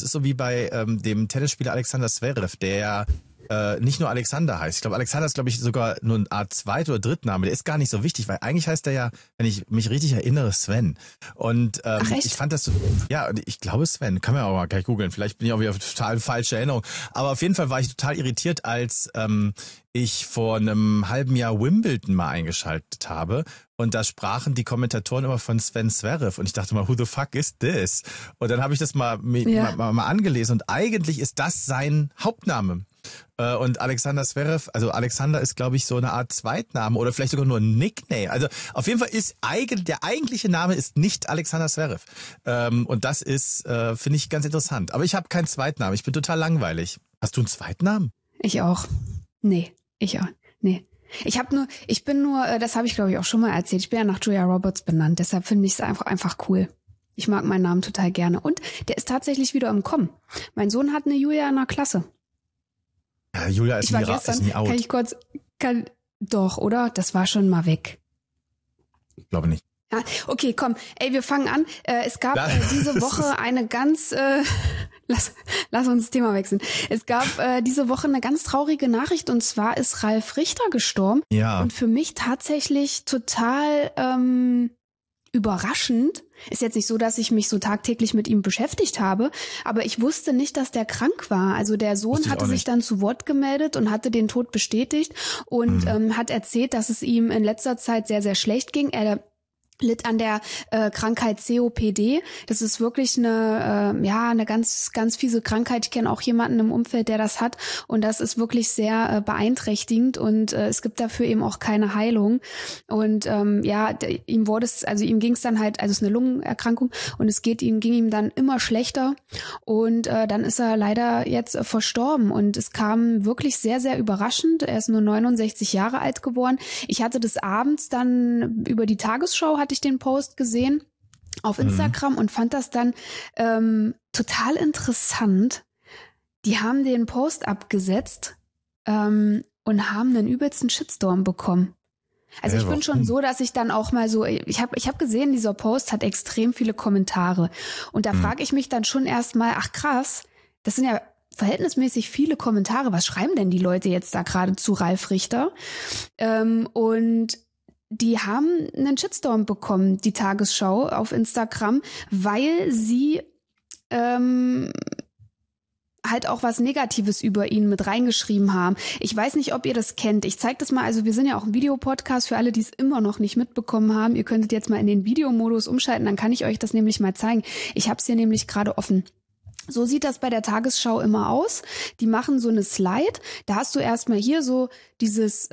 ist so wie bei dem Tennisspieler Alexander Zverev, der nicht nur Alexander heißt. Ich glaube, Alexander ist, glaube ich, sogar nur eine Art Zweit- oder Drittname. Der ist gar nicht so wichtig, weil eigentlich heißt er ja, wenn ich mich richtig erinnere, Sven. Und ich fand das so, ja, ich glaube Sven, kann man aber mal gleich googeln. Vielleicht bin ich auch wieder total falsche Erinnerung. Aber auf jeden Fall war ich total irritiert, als ich vor einem halben Jahr Wimbledon mal eingeschaltet habe. Und da sprachen die Kommentatoren immer von Sven Zverev. Und ich dachte mal, who the fuck is this? Und dann habe ich das mal angelesen. Und eigentlich ist das sein Hauptname. Und Alexander Zverev, also Alexander ist, glaube ich, so eine Art Zweitname oder vielleicht sogar nur ein Nickname. Also auf jeden Fall ist der eigentliche Name ist nicht Alexander Zverev. Und das ist, finde ich, ganz interessant. Aber ich habe keinen Zweitnamen. Ich bin total langweilig. Hast du einen Zweitnamen? Ich auch. Nee, ich auch. Nee. Ich bin nur, das habe ich glaube ich auch schon mal erzählt, ich bin ja nach Julia Roberts benannt, deshalb finde ich es einfach cool. Ich mag meinen Namen total gerne. Und der ist tatsächlich wieder im Kommen. Mein Sohn hat eine Julia in der Klasse. Ja, Julia ist nie out. Doch, oder? Das war schon mal weg. Ich glaube nicht. Ja, okay, komm. Ey, wir fangen an. Es gab diese Woche eine ganz... Lass uns das Thema wechseln. Es gab diese Woche eine ganz traurige Nachricht und zwar ist Ralf Richter gestorben. Ja. Und für mich tatsächlich total überraschend. Ist jetzt nicht so, dass ich mich so tagtäglich mit ihm beschäftigt habe, aber ich wusste nicht, dass der krank war. Also der Sohn hatte sich dann zu Wort gemeldet und hatte den Tod bestätigt und hat erzählt, dass es ihm in letzter Zeit sehr, sehr schlecht ging. Er litt an der Krankheit COPD. Das ist wirklich eine ganz, ganz fiese Krankheit. Ich kenne auch jemanden im Umfeld, der das hat. Und das ist wirklich sehr beeinträchtigend. Und es gibt dafür eben auch keine Heilung. Und ihm ging es dann halt, also es ist eine Lungenerkrankung. Und ging ihm dann immer schlechter. Und dann ist er leider jetzt verstorben. Und es kam wirklich sehr, sehr überraschend. Er ist nur 69 Jahre alt geworden. Ich hatte des Abends dann über die Tagesschau hatte ich den Post gesehen auf Instagram und fand das dann total interessant. Die haben den Post abgesetzt und haben einen übelsten Shitstorm bekommen. Also ich bin schon so, dass ich dann auch mal so, ich hab gesehen, dieser Post hat extrem viele Kommentare und da frage ich mich dann schon erstmal, ach krass, das sind ja verhältnismäßig viele Kommentare. Was schreiben denn die Leute jetzt da gerade zu Ralf Richter? Und die haben einen Shitstorm bekommen, die Tagesschau auf Instagram, weil sie halt auch was Negatives über ihn mit reingeschrieben haben. Ich weiß nicht, ob ihr das kennt. Ich zeige das mal. Also wir sind ja auch ein Videopodcast für alle, die es immer noch nicht mitbekommen haben. Ihr könntet jetzt mal in den Videomodus umschalten, dann kann ich euch das nämlich mal zeigen. Ich habe es hier nämlich gerade offen. So sieht das bei der Tagesschau immer aus. Die machen so eine Slide. Da hast du erstmal hier so dieses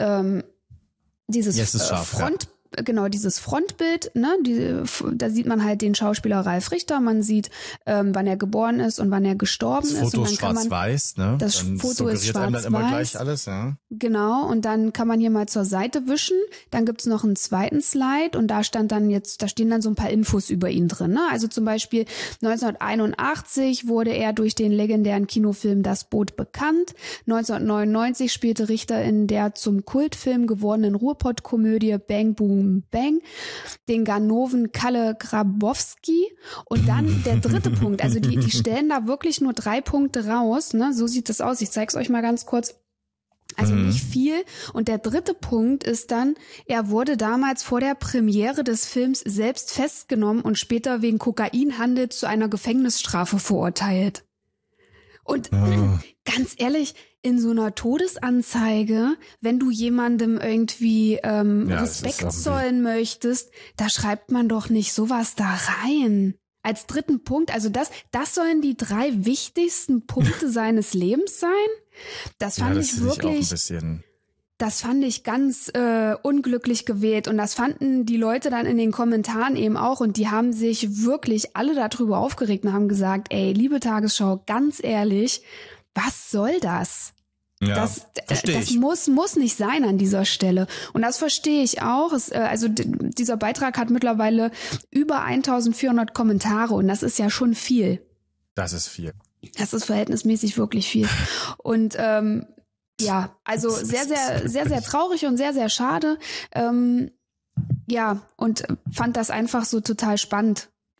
dieses Frontbild, ne? Da sieht man halt den Schauspieler Ralf Richter, man sieht, wann er geboren ist und wann er gestorben ist. Das Foto ist schwarz-weiß, ne? Das Foto ist schwarz-weiß. Immer gleich alles, ja. Genau, und dann kann man hier mal zur Seite wischen. Dann gibt's noch einen zweiten Slide und da stehen dann so ein paar Infos über ihn drin, ne? Also zum Beispiel 1981 wurde er durch den legendären Kinofilm Das Boot bekannt. 1999 spielte Richter in der zum Kultfilm gewordenen Ruhrpott-Komödie Bang Boom Bang, den Ganoven Kalle Grabowski und dann der dritte Punkt, also die stellen da wirklich nur 3 Punkte raus, ne? So sieht das aus, ich zeig's euch mal ganz kurz. Also nicht viel. Und der dritte Punkt ist dann, er wurde damals vor der Premiere des Films selbst festgenommen und später wegen Kokainhandel zu einer Gefängnisstrafe verurteilt. Und ganz ehrlich, in so einer Todesanzeige, wenn du jemandem irgendwie Respekt zollen möchtest, da schreibt man doch nicht sowas da rein. Als dritten Punkt, also das sollen die 3 wichtigsten Punkte seines Lebens sein? Das fand ich wirklich... Das fand ich ganz unglücklich gewählt und das fanden die Leute dann in den Kommentaren eben auch und die haben sich wirklich alle darüber aufgeregt und haben gesagt, ey, liebe Tagesschau, ganz ehrlich, was soll das? Ja, das muss nicht sein an dieser Stelle. Und das verstehe ich auch. Dieser Beitrag hat mittlerweile über 1400 Kommentare und das ist ja schon viel. Das ist viel. Das ist verhältnismäßig wirklich viel. Und ja, also sehr, sehr, sehr, sehr traurig und sehr, sehr schade. Und fand das einfach so total spannend,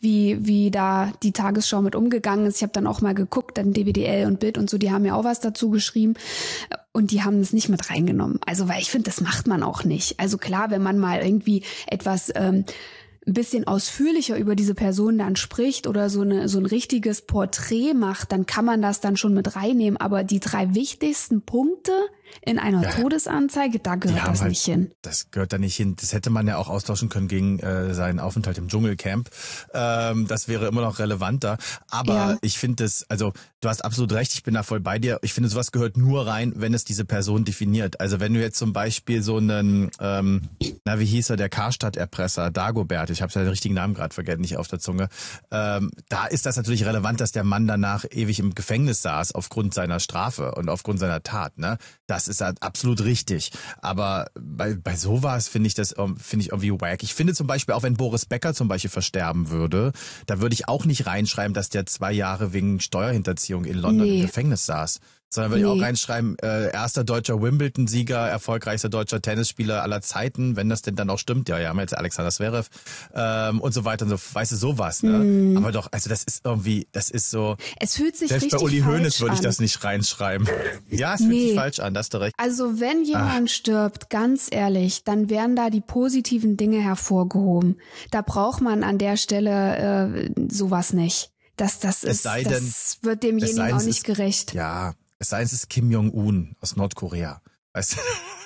wie da die Tagesschau mit umgegangen ist. Ich habe dann auch mal geguckt, dann DWDL und Bild und so, die haben ja auch was dazu geschrieben und die haben es nicht mit reingenommen. Also weil ich finde, das macht man auch nicht. Also klar, wenn man mal irgendwie etwas ein bisschen ausführlicher über diese Person dann spricht oder so ein richtiges Porträt macht, dann kann man das dann schon mit reinnehmen. Aber die 3 wichtigsten Punkte in einer Todesanzeige, da gehört das nicht hin. Das gehört da nicht hin. Das hätte man ja auch austauschen können gegen seinen Aufenthalt im Dschungelcamp. Das wäre immer noch relevanter. Aber ich finde es, also du hast absolut recht, ich bin da voll bei dir. Ich finde, sowas gehört nur rein, wenn es diese Person definiert. Also wenn du jetzt zum Beispiel so einen, wie hieß er, der Karstadt-Erpresser, Dagobert, ich habe seinen richtigen Namen gerade vergessen, nicht auf der Zunge, da ist das natürlich relevant, dass der Mann danach ewig im Gefängnis saß aufgrund seiner Strafe und aufgrund seiner Tat. Ne? Das ist halt absolut richtig. Aber bei sowas finde ich irgendwie wack. Ich finde zum Beispiel, auch wenn Boris Becker zum Beispiel versterben würde, da würde ich auch nicht reinschreiben, dass der 2 Jahre wegen Steuerhinterziehung in London im Gefängnis saß. Sondern würde ich auch reinschreiben, erster deutscher Wimbledon-Sieger, erfolgreichster deutscher Tennisspieler aller Zeiten, wenn das denn dann auch stimmt. Ja, haben wir jetzt Alexander Zverev und so weiter und so, weißt du, sowas. Ne? Aber doch, also das ist so... Es fühlt sich selbst richtig bei Uli falsch Hoeneß würde ich an. das nicht reinschreiben. Ja, es fühlt sich falsch an, da hast du recht. Also wenn jemand stirbt, ganz ehrlich, dann werden da die positiven Dinge hervorgehoben. Da braucht man an der Stelle sowas nicht. Das wird demjenigen auch nicht gerecht. Ja, es sei denn, es ist Kim Jong-un aus Nordkorea. Weißt du?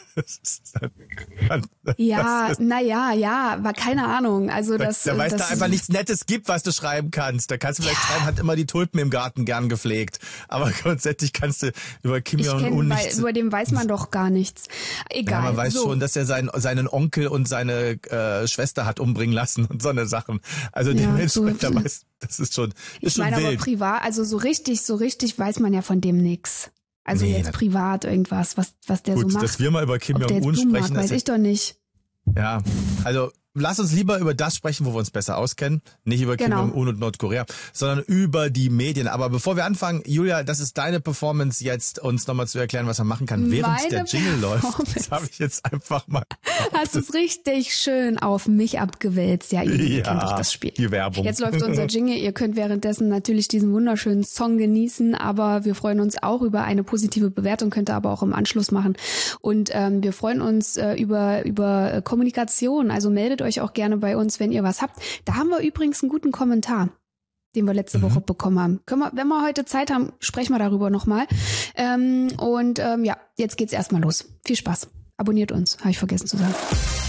Aber keine Ahnung. Also da weil es da einfach nichts Nettes gibt, was du schreiben kannst. Da kannst du vielleicht schreiben, hat immer die Tulpen im Garten gern gepflegt. Aber grundsätzlich kannst du über Kim Jong-un nichts... Über den weiß man doch gar nichts. Egal. Ja, man weiß schon, dass er seinen Onkel und seine Schwester hat umbringen lassen und so eine Sachen. Also dementsprechend, das ist schon ich meine, wild. Aber privat, also so richtig weiß man ja von dem nix. Also jetzt privat irgendwas, was der so macht. Dass wir mal über Kim Jong-un sprechen. Weiß ich doch nicht. Ja, also lass uns lieber über das sprechen, wo wir uns besser auskennen. Nicht über Kim Jong-un und Nordkorea, sondern über die Medien. Aber bevor wir anfangen, Julia, das ist deine Performance jetzt, uns nochmal zu erklären, was man machen kann, während der Jingle läuft. Das habe ich jetzt einfach mal... Hast es richtig schön auf mich abgewälzt. Ja, ihr kennt doch das Spiel. Die Werbung. Jetzt läuft unser Jingle. Ihr könnt währenddessen natürlich diesen wunderschönen Song genießen, aber wir freuen uns auch über eine positive Bewertung, könnt ihr aber auch im Anschluss machen. Und wir freuen uns über Kommunikation. Also meldet euch auch gerne bei uns, wenn ihr was habt. Da haben wir übrigens einen guten Kommentar, den wir letzte Woche bekommen haben. Wenn wir heute Zeit haben, sprechen wir darüber nochmal. Jetzt geht's erstmal los. Viel Spaß. Abonniert uns, habe ich vergessen zu sagen.